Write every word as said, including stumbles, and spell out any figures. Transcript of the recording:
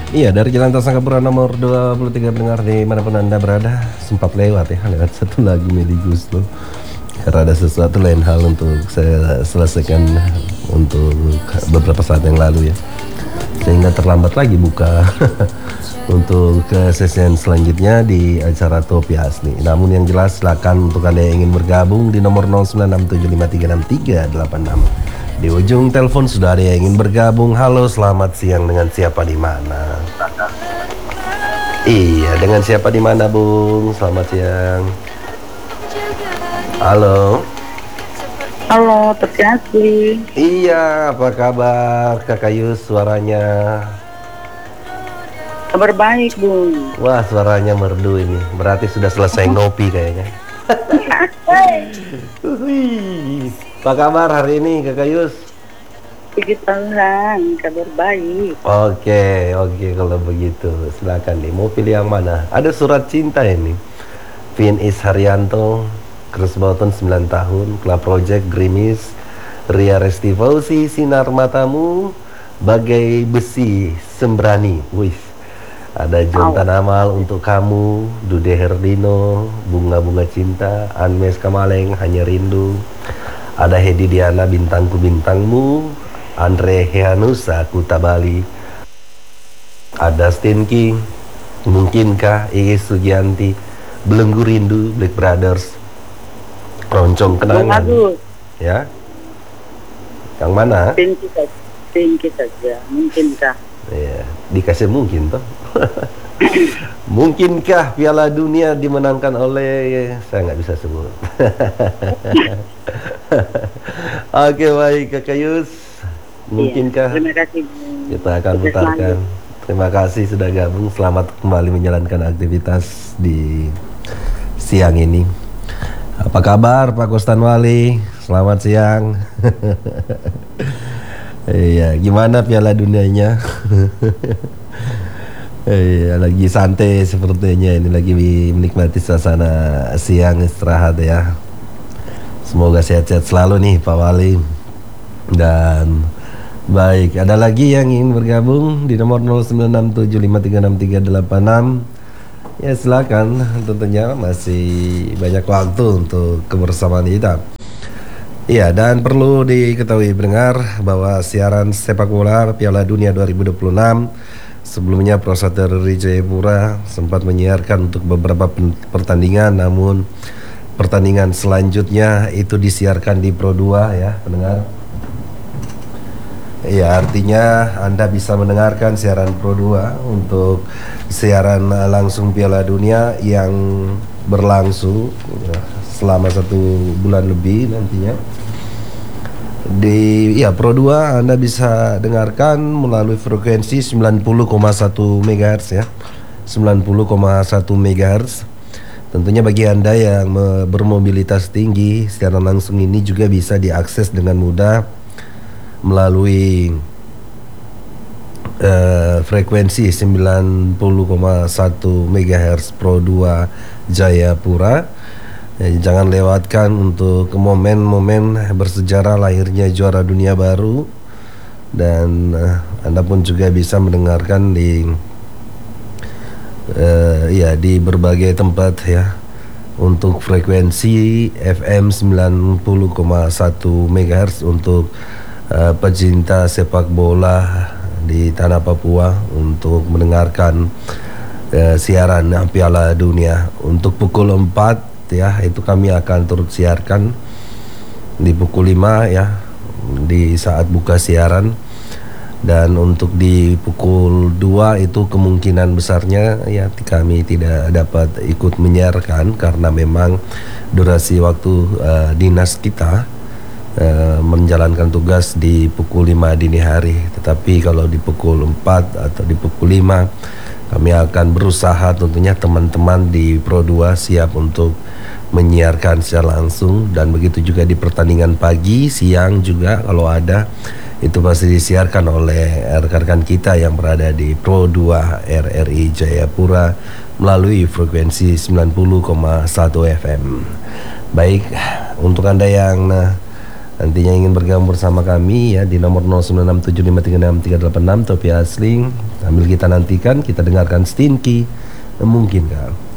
Iya, dari Jalan Tasangkapura nomor dua puluh tiga pendengar dimanapun Anda berada. Sempat lewat ya, lewat satu lagu Medi Gusto. Karena ada sesuatu lain hal untuk saya selesaikan untuk beberapa saat yang lalu ya. Sehingga terlambat lagi buka untuk ke sesi selanjutnya di acara Topi Asli. Namun yang jelas silakan untuk Anda yang ingin bergabung di nomor nol sembilan enam tujuh lima tiga enam tiga delapan enam. Di ujung telepon sudah ada yang ingin bergabung. Halo, selamat siang, dengan siapa di mana? Iya, dengan siapa di mana, Bung? Selamat siang. Halo. Halo, Topi Asli. Iya, apa kabar Kakak Yus, suaranya? Kabar baik, Bung. Wah, suaranya merdu ini. Berarti sudah selesai ngopi kayaknya. Wih, apa kabar hari ini Kakak Yus? Puji Tuhan, kabar baik. Oke, oke kalau begitu. Silakan nih, mau pilih yang mana? Ada surat cinta ini. Vin Is Haryanto, Chris Boughton sembilan tahun, Club Project, Grimis, Ria Resti Fauzi, Sinar Matamu, Bagai Besi Sembrani. Wih. Ada Jontan Amal untuk kamu, Dude Herdino, Bunga-bunga cinta, Anmes Kamaleng, Hanya rindu. Ada Hedi Diana, Bintangku bintangmu, Andre Hehanusa, Kuta Bali. Ada Stinky, Mungkinkah, Iis Sugianti, Belenggu Rindu, Black Brothers, Roncong Kenangan. Ya, yang mana? Stinky saja, Stinky saja. Mungkinkah? Ya, dikasih mungkin toh. Mungkinkah Piala Dunia dimenangkan oleh, saya nggak bisa sebut. Oke, baik Kakak Yus. Mungkinkah? Iya, terima kasih. Kita akan putarkan. Terima kasih sudah gabung. Selamat kembali menjalankan aktivitas di siang ini. Apa kabar Pak Kostan Wali? Selamat siang. Iya, gimana Piala Dunianya? Iya, lagi santai sepertinya ini, lagi menikmati suasana siang istirahat ya. Semoga sehat-sehat selalu nih Pak Wali. Dan baik, ada lagi yang ingin bergabung di nomor nol sembilan enam tujuh lima tiga enam tiga delapan enam. Ya silakan, tentunya masih banyak waktu untuk kebersamaan kita. Iya, dan perlu diketahui pendengar bahwa siaran sepak bola Piala Dunia dua ribu dua puluh enam sebelumnya Prosater Jayapura sempat menyiarkan untuk beberapa pertandingan, namun pertandingan selanjutnya itu disiarkan di Pro dua ya pendengar. Ya, artinya Anda bisa mendengarkan siaran Pro dua untuk siaran langsung Piala Dunia yang berlangsung ya, selama satu bulan lebih nantinya. Di ya Pro dua Anda bisa dengarkan melalui frekuensi sembilan puluh koma satu megahertz ya. sembilan puluh koma satu megahertz. Tentunya bagi Anda yang bermobilitas tinggi, siaran langsung ini juga bisa diakses dengan mudah melalui uh, frekuensi sembilan puluh koma satu megahertz Pro dua Jayapura. Ya, jangan lewatkan untuk momen-momen bersejarah lahirnya juara dunia baru. Dan uh, Anda pun juga bisa mendengarkan di uh, ya di berbagai tempat ya, untuk frekuensi F M sembilan puluh koma satu megahertz untuk uh, pecinta sepak bola di tanah Papua untuk mendengarkan uh, siaran Piala Dunia. Untuk pukul empat ya, itu kami akan turut siarkan di pukul lima ya, di saat buka siaran. Dan untuk di pukul dua itu kemungkinan besarnya ya kami tidak dapat ikut menyiarkan karena memang durasi waktu uh, dinas kita uh, menjalankan tugas di pukul lima dini hari. Tetapi kalau di pukul empat atau di pukul lima kami akan berusaha, tentunya teman-teman di Pro dua siap untuk menyiarkan secara langsung. Dan begitu juga di pertandingan pagi, siang juga kalau ada, itu pasti disiarkan oleh rekan-rekan kita yang berada di Pro dua R R I Jayapura melalui frekuensi sembilan puluh koma satu F M. Baik, untuk Anda yang nantinya ingin bergabung bersama kami ya di nomor nol sembilan enam tujuh lima tiga enam tiga delapan enam Topi Asling, sambil kita nantikan kita dengarkan Stinky, Memungkinkan.